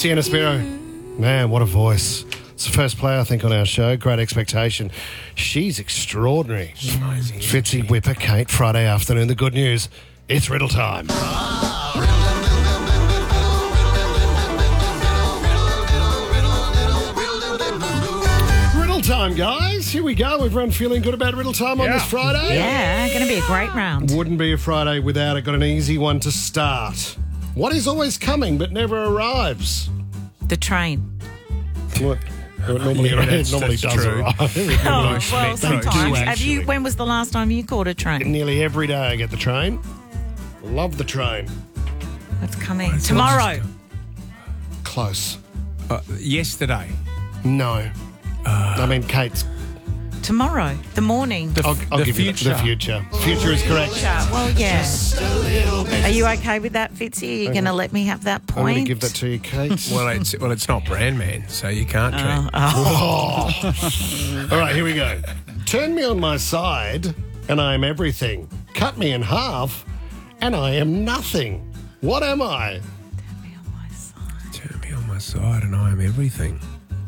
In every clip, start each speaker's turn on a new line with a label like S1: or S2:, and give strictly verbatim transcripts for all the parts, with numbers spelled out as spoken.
S1: Sienna Spiro. Man, what a voice. It's the first play, I think, on our show. Great Expectation. She's extraordinary.
S2: Amazing.
S1: Fitzy, Whipper, Kate, Friday afternoon. The good news, it's riddle time. Riddle time, guys. Here we go. Everyone feeling good about riddle time on
S2: Yeah.
S1: this Friday?
S3: Yeah, going to be a great round.
S1: Wouldn't be a Friday without it. Got an easy one to start. What is always coming but never arrives?
S3: The train.
S1: What? It normally,
S2: Yeah,
S1: it
S2: that's-
S1: normally
S2: that's
S1: does
S2: true.
S1: arrive.
S3: Oh,
S2: Nice
S3: well,
S2: mix. They do,
S3: sometimes. Have you?
S1: actually.
S3: When was the last time you caught a train?
S1: Nearly every day I get the train. Love the train.
S3: That's coming
S2: It's
S3: tomorrow.
S1: Close.
S2: Uh, yesterday.
S1: No. I mean, Kate's.
S3: Tomorrow, the morning.
S2: The,
S1: I'll, I'll
S2: the
S1: give
S2: future.
S1: you the, the future. Future is correct.
S3: Well, yeah. Are you okay with that, Fitzy? Are you going to let me have that
S1: I'm going
S3: point?
S1: to give that to you, Kate.
S2: Well, it's well, it's not brand man, so you can't cheat.
S3: Oh,
S1: Oh. All right, here we go. Turn me on my side, and I am everything. Cut me in half, and I am nothing. What am I?
S2: Turn me on my side, and I am everything.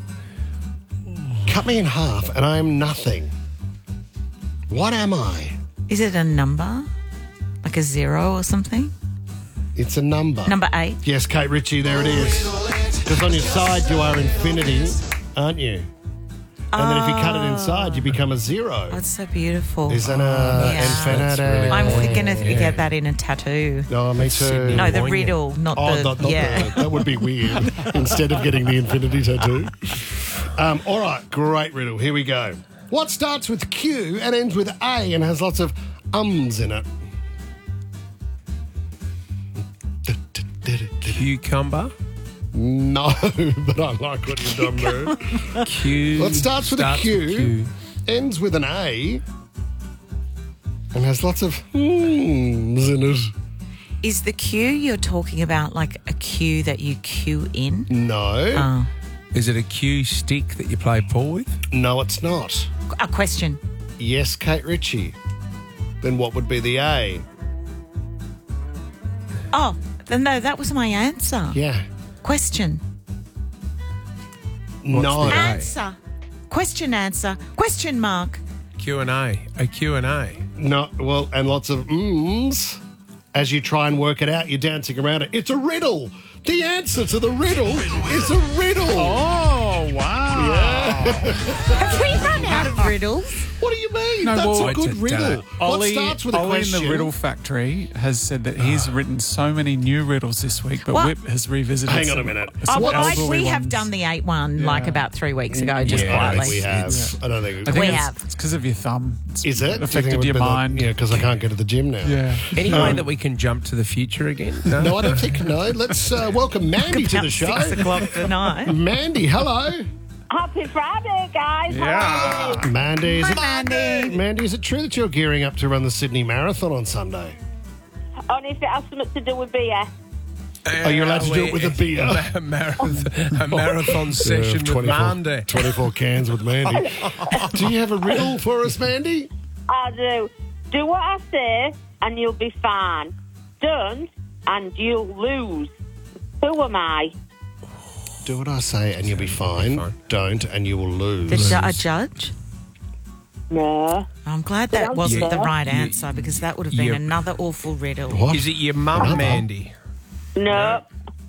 S1: Cut me in half, and I am nothing. What am I?
S3: is it a number? Like a zero or something?
S1: It's a number.
S3: Number eight?
S1: Yes, Kate Ritchie, there it is. Because on your side, you are infinity, aren't you? And then if you cut it inside, you become a zero.
S3: Oh, it's so beautiful.
S1: Isn't it?
S3: Yeah.
S1: Infinity.
S2: really
S3: I'm
S2: Oh,
S3: going to
S2: yeah.
S3: get that in a tattoo.
S1: Oh, me too.
S2: Sydney.
S3: No, the
S2: Poignant.
S3: riddle, not
S1: Oh,
S3: the...
S1: not, not
S3: yeah.
S1: the, that would be weird. Instead of getting the infinity tattoo. Um, all right, great riddle. Here we go. What starts with Q and ends with A and has lots of ums in it?
S2: Cucumber.
S1: No, but I like what you've done there.
S2: Q.
S1: Well, it starts with a
S2: starts
S1: Q,
S2: with Q.
S1: ends with an A, and has lots of ums in it.
S3: Is the cue you're talking about like a cue that you cue in?
S1: No,
S3: Oh.
S2: Is it a Q stick that you play pool with?
S1: no, it's not.
S3: A question.
S1: Yes, Kate Ritchie. Then what would be the A?
S3: Oh, then no, that was my answer.
S1: Yeah.
S3: Question.
S2: What's
S1: no.
S2: the A?
S3: Answer. Question answer. Question mark.
S2: Q and A. A Q and A.
S1: No, well, and lots of ums. As you try and work it out, you're dancing around it. It's a riddle. The answer to the riddle is a riddle.
S4: Oh, wow.
S3: Have we run out of riddles?
S1: What do you mean?
S4: No,
S1: That's
S4: well,
S1: a good
S2: it's a
S1: riddle.
S2: done.
S1: What
S4: Ollie,
S1: starts with a
S4: Ollie in
S1: question?
S4: the Riddle Factory has said that he's written so many new riddles this week, but
S3: What?
S4: Whip has revisited.
S1: Hang on
S4: some-
S1: a minute.
S4: some
S3: Oh, well, I,
S4: elderly
S3: we have
S4: ones.
S3: done the eight one
S4: Yeah.
S3: like about three weeks ago, just
S2: Yeah,
S1: I don't
S3: quietly.
S1: think we have. I don't think
S4: I
S1: we
S4: think
S3: We
S4: it's,
S3: have.
S4: It's because of your thumb. It's
S1: Is it? Do you think
S4: affected
S1: it would
S4: your
S1: be the-
S4: mind?
S1: yeah, because I can't go to the gym now.
S4: Yeah.
S2: Any
S1: Um,
S2: way that we can jump to the future again? No.
S1: No, I don't think, no. Let's uh, welcome Mandy to the
S3: About
S1: show.
S3: six o'clock tonight.
S1: Mandy, hello.
S5: Happy Friday, guys.
S4: Yeah.
S1: Mandy, is it,
S3: Mandy.
S1: Mandy, is it true that you're gearing up to run the Sydney Marathon on Sunday?
S5: Only if it has something to do with beer.
S1: Are you allowed to do it with a beer?
S2: A marathon, a marathon session with Mandy.
S1: twenty-four cans with Mandy. Do you have a riddle for us, Mandy?
S5: I do. Do what I say and you'll be fine. Don't and you'll lose. Who am I?
S1: Do what I say and you'll be fine.
S2: fine.
S1: Don't and you will lose.
S3: The ju- a judge?
S5: No.
S3: I'm glad that wasn't
S5: Yeah.
S3: the right
S2: You-
S3: answer because that would have been
S2: you-
S3: another awful riddle.
S1: What?
S2: Is it your mum, Mandy?
S5: No.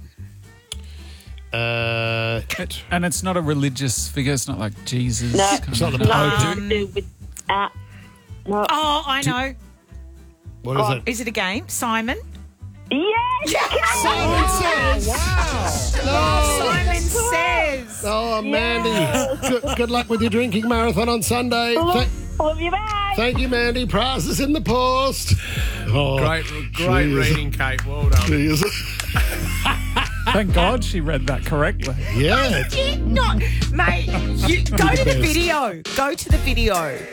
S1: Uh,
S4: It- and it's not a religious figure. It's not like Jesus.
S5: No.
S4: kind
S1: It's
S4: of-
S1: not the
S5: Nothing
S1: Pope.
S5: to do with uh, no.
S3: Oh, I know.
S1: what is it?
S3: Is it a game? Simon?
S5: Yes!
S1: Simon Says.
S3: Simon Says.
S1: Oh, Mandy. Good, good luck with your drinking marathon on Sunday. Thank,
S5: Love you, bye.
S1: thank you, Mandy. Prizes in the post. Oh,
S2: Great, great
S1: jeez.
S2: reading, Kate. Well done.
S1: Jeez.
S4: Thank God she read that correctly.
S1: Yeah.
S3: Not, mate, you, go to the video. Go to the video.